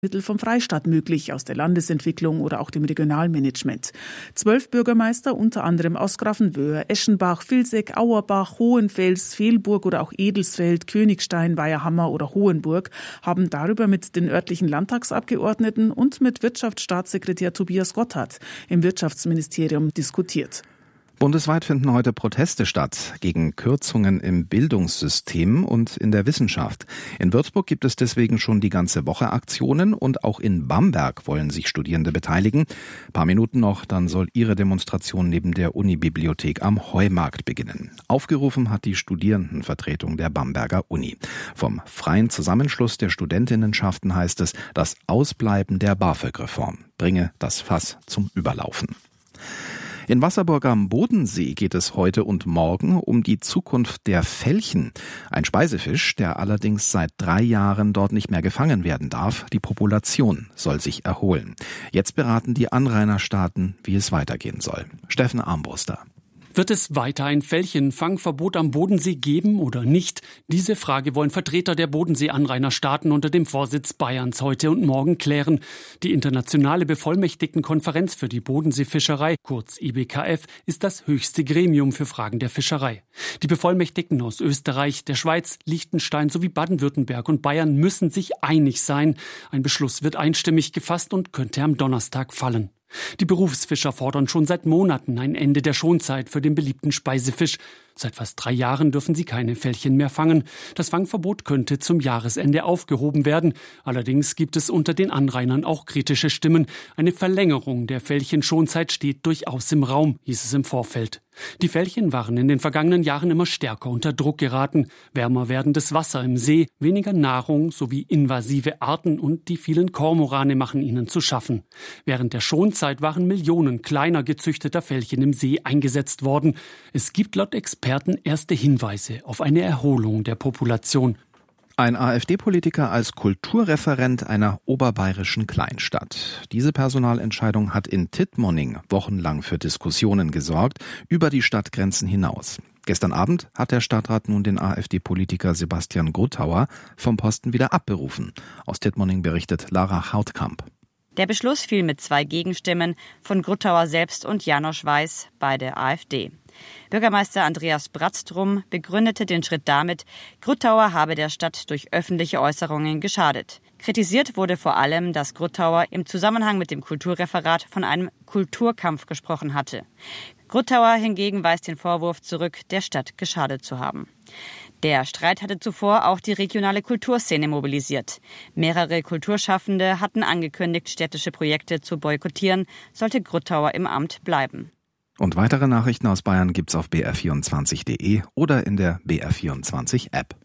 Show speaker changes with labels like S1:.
S1: Mittel vom Freistaat möglich, aus der Landesentwicklung oder auch dem Regionalmanagement. 12 Bürgermeister, unter anderem aus Grafenwöhr, Eschenbach, Vilseck, Auerbach, Hohenfels, Velburg oder auch Edelsfeld, Königstein, Weiherhammer oder Hohenburg, haben darüber mit den örtlichen Landtagsabgeordneten und mit Wirtschaftsstaatssekretär Tobias Gotthard im Wirtschaftsministerium diskutiert.
S2: Bundesweit finden heute Proteste statt gegen Kürzungen im Bildungssystem und in der Wissenschaft. In Würzburg gibt es deswegen schon die ganze Woche Aktionen und auch in Bamberg wollen sich Studierende beteiligen. Ein paar Minuten noch, dann soll ihre Demonstration neben der Unibibliothek am Heumarkt beginnen. Aufgerufen hat die Studierendenvertretung der Bamberger Uni. Vom Freien Zusammenschluss der Studentinnenschaften heißt es, das Ausbleiben der BAföG-Reform bringe das Fass zum Überlaufen. In Wasserburg am Bodensee geht es heute und morgen um die Zukunft der Felchen. Ein Speisefisch, der allerdings seit 3 Jahren dort nicht mehr gefangen werden darf. Die Population soll sich erholen. Jetzt beraten die Anrainerstaaten, wie es weitergehen soll. Steffen Armbruster.
S3: Wird es weiter ein Felchenfangverbot am Bodensee geben oder nicht? Diese Frage wollen Vertreter der Bodensee-Anrainerstaaten unter dem Vorsitz Bayerns heute und morgen klären. Die internationale Bevollmächtigtenkonferenz für die Bodenseefischerei, kurz IBKF, ist das höchste Gremium für Fragen der Fischerei. Die Bevollmächtigten aus Österreich, der Schweiz, Liechtenstein sowie Baden-Württemberg und Bayern müssen sich einig sein. Ein Beschluss wird einstimmig gefasst und könnte am Donnerstag fallen. Die Berufsfischer fordern schon seit Monaten ein Ende der Schonzeit für den beliebten Speisefisch. Seit fast 3 Jahren dürfen sie keine Felchen mehr fangen. Das Fangverbot könnte zum Jahresende aufgehoben werden. Allerdings gibt es unter den Anrainern auch kritische Stimmen. Eine Verlängerung der Felchenschonzeit steht durchaus im Raum, hieß es im Vorfeld. Die Felchen waren in den vergangenen Jahren immer stärker unter Druck geraten. Wärmer werdendes Wasser im See, weniger Nahrung sowie invasive Arten und die vielen Kormorane machen ihnen zu schaffen. Während der Schonzeit waren Millionen kleiner gezüchteter Felchen im See eingesetzt worden. Es gibt laut Experten erste Hinweise auf eine Erholung der Population.
S2: Ein AfD-Politiker als Kulturreferent einer oberbayerischen Kleinstadt. Diese Personalentscheidung hat in Tittmoning wochenlang für Diskussionen gesorgt, über die Stadtgrenzen hinaus. Gestern Abend hat der Stadtrat nun den AfD-Politiker Sebastian Gruttauer vom Posten wieder abberufen. Aus Tittmoning berichtet Lara Hautkamp.
S4: Der Beschluss fiel mit 2 Gegenstimmen von Gruttauer selbst und Janosch Weiß, beide AfD. Bürgermeister Andreas Bratztrum begründete den Schritt damit, Gruttauer habe der Stadt durch öffentliche Äußerungen geschadet. Kritisiert wurde vor allem, dass Gruttauer im Zusammenhang mit dem Kulturreferat von einem Kulturkampf gesprochen hatte. Gruttauer hingegen weist den Vorwurf zurück, der Stadt geschadet zu haben. Der Streit hatte zuvor auch die regionale Kulturszene mobilisiert. Mehrere Kulturschaffende hatten angekündigt, städtische Projekte zu boykottieren, sollte Gruttauer im Amt bleiben.
S2: Und weitere Nachrichten aus Bayern gibt's auf br24.de oder in der BR24 App.